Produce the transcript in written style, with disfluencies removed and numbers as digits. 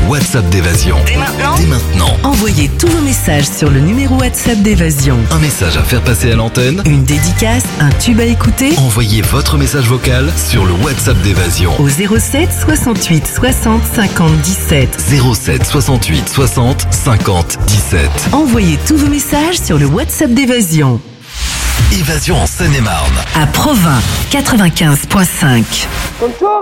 WhatsApp d'Évasion. Dès maintenant. Envoyez tous vos messages sur le numéro WhatsApp d'Évasion. Un message à faire passer à l'antenne. Une dédicace, un tube à écouter. Envoyez votre message vocal sur le WhatsApp d'Évasion. Au 07 68 60 50 17. 07 68 60 50 17. Envoyez tous vos messages sur le WhatsApp d'Évasion. Évasion en Seine-et-Marne. À Provins, 95.5.